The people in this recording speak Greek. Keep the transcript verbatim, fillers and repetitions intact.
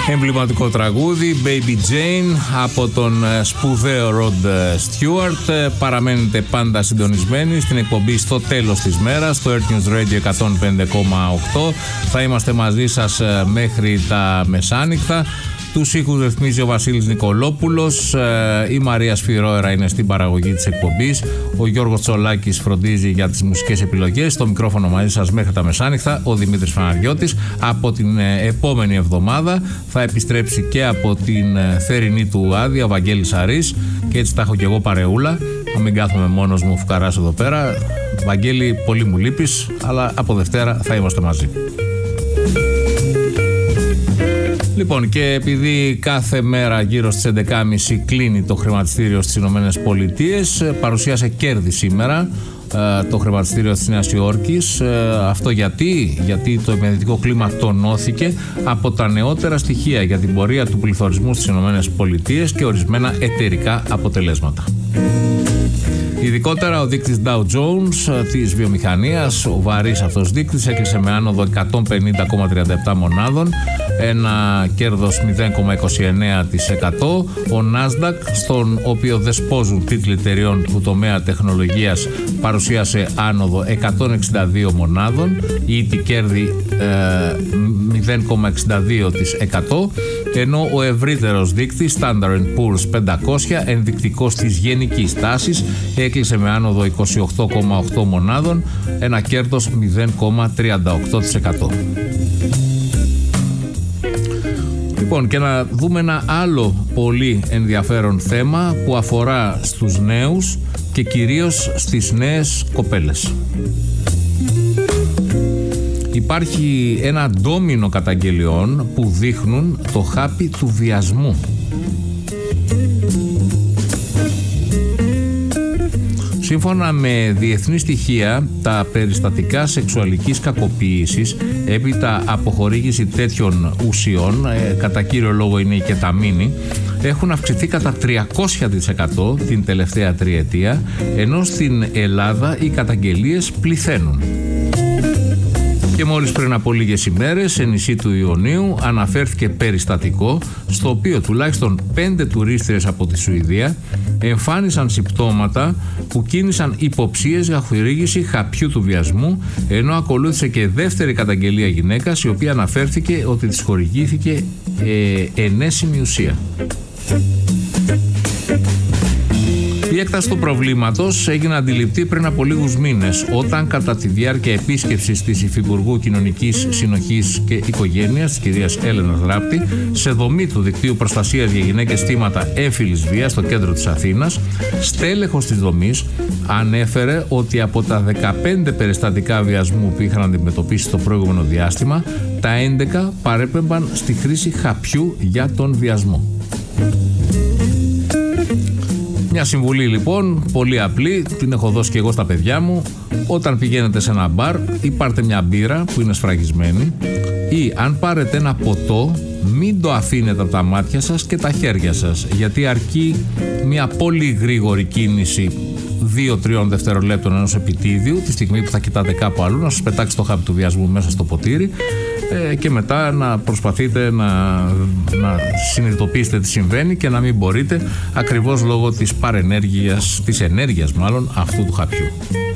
Εμβληματικό τραγούδι Baby Jane από τον σπουδαίο Rod Stewart. Παραμένετε πάντα συντονισμένοι στην εκπομπή στο τέλος της μέρας, στο Earth News Radio εκατόν πέντε κόμμα οκτώ. Θα είμαστε μαζί σας μέχρι τα μεσάνυχτα. Τους ήχους ρυθμίζει ο Βασίλης Νικολόπουλος, η Μαρία Σφυρόερα είναι στην παραγωγή της εκπομπής, ο Γιώργος Τσολάκης φροντίζει για τις μουσικές επιλογές. Στο μικρόφωνο μαζί σας μέχρι τα μεσάνυχτα ο Δημήτρης Φαναριώτης. Από την επόμενη εβδομάδα θα επιστρέψει και από την θερινή του άδεια ο Βαγγέλης Αρής, και έτσι τα έχω και εγώ παρεούλα, να μην κάθομαι μόνος μου φουκαράς εδώ πέρα. Βαγγέλη, πολύ μου λείπεις, αλλά από Δευτέρα θα είμαστε μαζί. Λοιπόν, και επειδή κάθε μέρα γύρω στις έντεκα και μισή κλείνει το χρηματιστήριο στις Ηνωμένες Πολιτείες, παρουσίασε κέρδη σήμερα ε, το χρηματιστήριο της Νέας Υόρκης. Ε, αυτό γιατί, γιατί το επενδυτικό κλίμα τονώθηκε από τα νεότερα στοιχεία για την πορεία του πληθωρισμού στις Ηνωμένες Πολιτείες και ορισμένα εταιρικά αποτελέσματα. Ειδικότερα ο δείκτης Dow Jones της βιομηχανίας, ο βαρύς αυτός δείκτης, έκλεισε με άνοδο εκατόν πενήντα κόμμα τριάντα επτά μονάδων, ένα κέρδος μηδέν κόμμα είκοσι εννέα τοις εκατό. Ο Nasdaq, στον οποίο δεσπόζουν τίτλοι εταιριών του τομέα τεχνολογίας, παρουσίασε άνοδο εκατόν εξήντα δύο μονάδων, ήτη κέρδη ε, μηδέν κόμμα εξήντα δύο τοις εκατό, ενώ ο ευρύτερος δείκτης Standard and Poor's πεντακόσια, ενδεικτικός της γενικής τάσης, έκλεισε με άνοδο είκοσι οκτώ κόμμα οκτώ μονάδων, ένα κέρδος μηδέν κόμμα τριάντα οκτώ τοις εκατό. Λοιπόν, και να δούμε ένα άλλο πολύ ενδιαφέρον θέμα που αφορά στους νέους και κυρίως στις νέες κοπέλες. Υπάρχει ένα ντόμινο καταγγελιών που δείχνουν το χάπι του βιασμού. Σύμφωνα με διεθνή στοιχεία, τα περιστατικά σεξουαλικής κακοποίησης έπειτα από χορήγηση τέτοιων ουσιών, ε, κατά κύριο λόγο είναι η κεταμίνη, έχουν αυξηθεί κατά τριακόσια τοις εκατό την τελευταία τριετία, ενώ στην Ελλάδα οι καταγγελίες πληθαίνουν. Και μόλις πριν από λίγες ημέρες, σε νησί του Ιωνίου, αναφέρθηκε περιστατικό στο οποίο τουλάχιστον πέντε τουρίστριες από τη Σουηδία εμφάνισαν συμπτώματα που κίνησαν υποψίες για χορήγηση χαπιού του βιασμού, ενώ ακολούθησε και δεύτερη καταγγελία γυναίκας, η οποία αναφέρθηκε ότι της χορηγήθηκε ε, ενέσιμη ουσία. Η έκταση του προβλήματος έγινε αντιληπτή πριν από λίγους μήνες, όταν κατά τη διάρκεια επίσκεψης της Υφυπουργού Κοινωνικής Συνοχής και Οικογένειας, της κυρίας Έλενας Ράπτη, σε δομή του Δικτύου Προστασίας για Γυναίκες Θύματα Έμφυλης Βίας στο κέντρο της Αθήνας, στέλεχος της δομής ανέφερε ότι από τα δεκαπέντε περιστατικά βιασμού που είχαν αντιμετωπίσει το προηγούμενο διάστημα, τα έντεκα παρέπεμπαν στη χρήση χαπιού για τον βιασμό. Μια συμβουλή λοιπόν, πολύ απλή, την έχω δώσει και εγώ στα παιδιά μου. Όταν πηγαίνετε σε ένα μπαρ ή πάρτε μια μπύρα που είναι σφραγισμένη, ή αν πάρετε ένα ποτό, μην το αφήνετε από τα μάτια σας και τα χέρια σας, γιατί αρκεί μια πολύ γρήγορη κίνηση δύο τρία δευτερολέπτων ενός επιτίδιου, τη στιγμή που θα κοιτάτε κάπου αλλού, να σας πετάξει το χάπι του βιασμού μέσα στο ποτήρι, ε, και μετά να προσπαθείτε να, να συνειδητοποιήσετε τι συμβαίνει και να μην μπορείτε, ακριβώς λόγω της παρενέργειας, της ενέργειας μάλλον, αυτού του χαπιού.